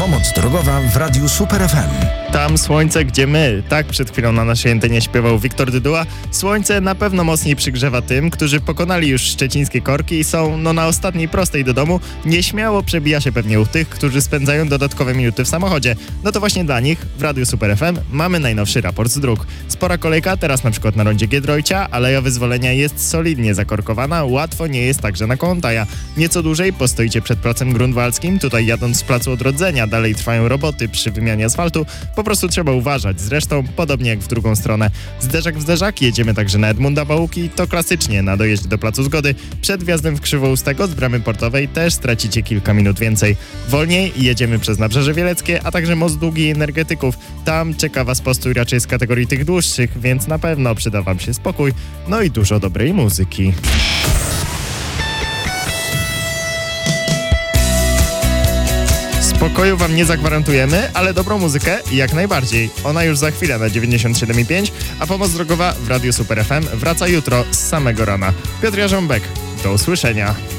Pomoc drogowa w Radiu Super FM. Tam słońce, gdzie my. Tak przed chwilą na naszej antenie śpiewał Wiktor Dyduła. Słońce na pewno mocniej przygrzewa tym, którzy pokonali już szczecińskie korki i są na ostatniej prostej do domu. Nieśmiało przebija się pewnie u tych, którzy spędzają dodatkowe minuty w samochodzie. No to właśnie dla nich w Radiu Super FM mamy najnowszy raport z dróg. Spora kolejka teraz na przykład na rondzie Giedroycia, Aleja Wyzwolenia jest solidnie zakorkowana, łatwo nie jest także na Kołątaja. Nieco dłużej postoicie przed placem grunwaldzkim, tutaj jadąc z placu Odrodzenia, dalej trwają roboty przy wymianie asfaltu, po prostu trzeba uważać, zresztą podobnie jak w drugą stronę. Zderzak w zderzak jedziemy także na Edmunda Bałuki, to klasycznie na dojeździe do Placu Zgody. Przed wjazdem w Krzywoustego z bramy portowej też stracicie kilka minut więcej. Wolniej jedziemy przez Nabrzeże Wieleckie, a także most Długi i Energetyków. Tam czeka was postój raczej z kategorii tych dłuższych, więc na pewno przyda wam się spokój, no i dużo dobrej muzyki. Spokoju wam nie zagwarantujemy, ale dobrą muzykę jak najbardziej. Ona już za chwilę na 97,5, a pomoc drogowa w Radiu Super FM wraca jutro z samego rana. Piotr Jarząbek, do usłyszenia.